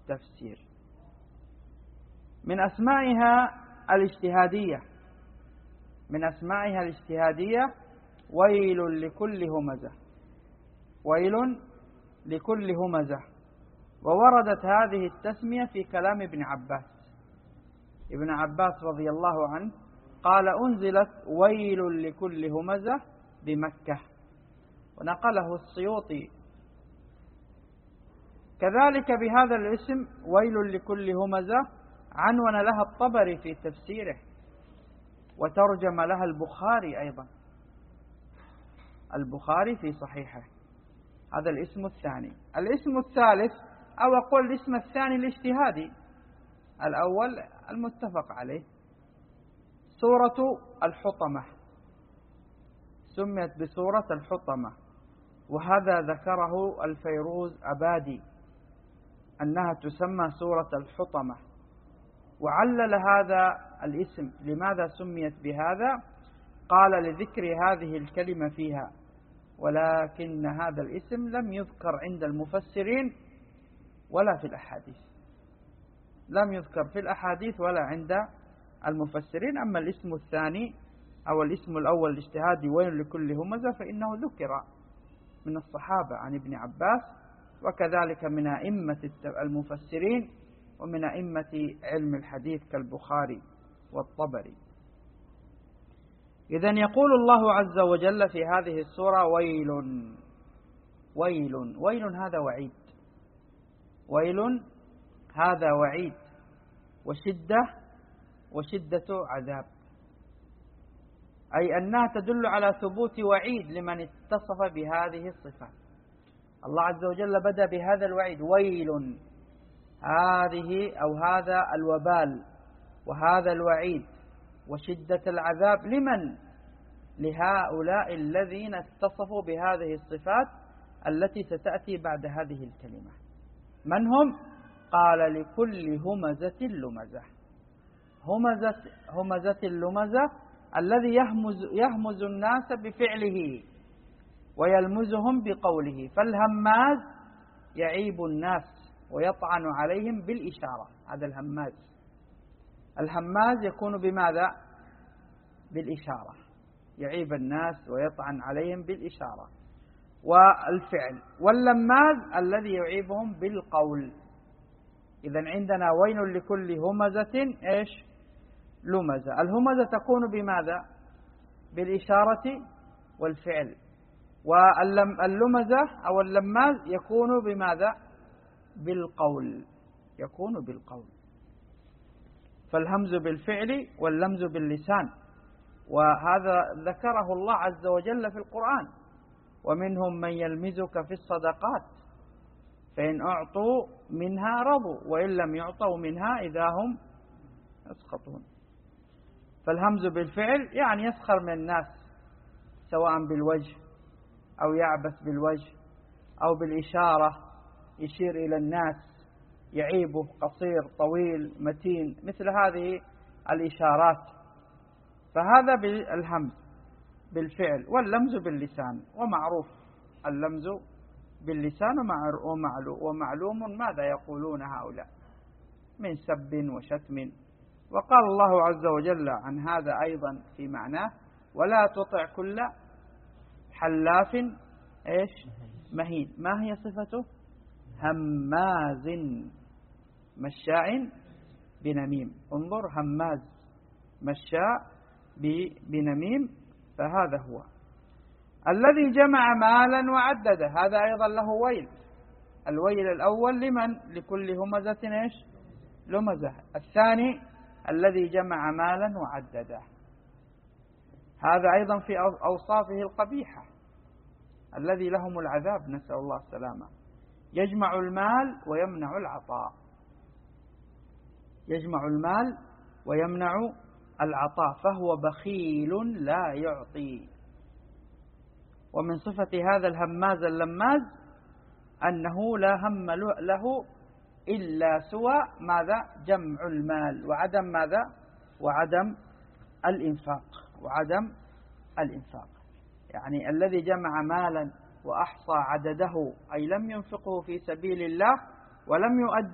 التفسير. من أسمائها الاجتهادية ويل لكل همزة، ويل لكل همزة. ووردت هذه التسمية في كلام ابن عباس رضي الله عنه قال أنزلت ويل لكل همزة بمكة، ونقله السيوطي. كذلك بهذا الاسم ويل لكل همزة عنون لها الطبري في تفسيره، وترجم لها البخاري أيضا، البخاري في صحيحه. هذا الاسم الثاني. الاسم الثالث أو أقول الاسم الثاني الاجتهادي، الأول المتفق عليه، سورة الحطمة، سميت بسورة الحطمة، وهذا ذكره الفيروز أبادي أنها تسمى سورة الحطمة، وعلل هذا الاسم لماذا سميت بهذا، قال لذكر هذه الكلمة فيها، ولكن هذا الاسم لم يذكر عند المفسرين ولا في الأحاديث، لم يذكر في الأحاديث ولا عند المفسرين. أما الاسم الثاني أو الاسم الأول الاجتهادي ويل لكل همزة فإنه ذكر من الصحابة عن ابن عباس، وكذلك من أئمة المفسرين ومن أئمة علم الحديث كالبخاري والطبري. إذن يقول الله عز وجل في هذه السورة ويل، ويل هذا وعيد، ويل هذا وعيد، وشدة عذاب، أي أنها تدل على ثبوت وعيد لمن اتصف بهذه الصفات. الله عز وجل بدأ بهذا الوعيد، ويل، هذه أو هذا الوبال وهذا الوعيد وشدة العذاب لمن؟ لهؤلاء الذين اتصفوا بهذه الصفات التي ستأتي بعد هذه الكلمة. من هم؟ قال لكل همزة لمزة، همزة اللمزة الذي يهمز الناس بفعله ويلمزهم بقوله، فالهماز يعيب الناس ويطعن عليهم بالإشارة، هذا الهماز يكون بماذا؟ بالإشارة، يعيب الناس ويطعن عليهم بالإشارة والفعل. واللماز الذي يعيبهم بالقول. إذن عندنا ويل لكل همزة إيش؟ لمزة. الهمزة تكون بماذا؟ بالإشارة والفعل، واللمزة أو اللماز يكون بماذا؟ بالقول، يكون بالقول. فالهمز بالفعل واللمز باللسان، وهذا ذكره الله عز وجل في القرآن، ومنهم من يلمزك في الصدقات فإن أعطوا منها رضوا وإن لم يعطوا منها إذا هم يسخطون. فالهمز بالفعل يعني يسخر من الناس، سواء بالوجه أو يعبث بالوجه أو بالإشارة، يشير إلى الناس يعيبه، قصير طويل متين، مثل هذه الإشارات. فهذا بالهمز بالفعل. واللمز باللسان، ومعروف اللمز باللسان ومعلوم ماذا يقولون هؤلاء من سب وشتم. وقال الله عز وجل عن هذا أيضا في معناه ولا تطع كل حلاف إيش؟ مهين. ما هي صفته؟ هماز مشاء بنميم. انظر، هماز مشاء بنميم، فهذا هو الذي جمع مالا وعدده. هذا أيضا له ويل. الويل الأول لمن؟ لكل همزة إيش؟ لمزة. الثاني الذي جمع مالا وعدده، هذا أيضا في أوصافه القبيحة، الذي لهم العذاب، نسأل الله السلامة. يجمع المال ويمنع العطاء، يجمع المال ويمنع العطاء، فهو بخيل لا يعطي. ومن صفة هذا الهماز اللماز أنه لا هم له إلا سوى ماذا؟ جمع المال وعدم ماذا؟ وعدم الإنفاق، وعدم الإنفاق. يعني الذي جمع مالا وأحصى عدده، أي لم ينفقه في سبيل الله ولم يؤدي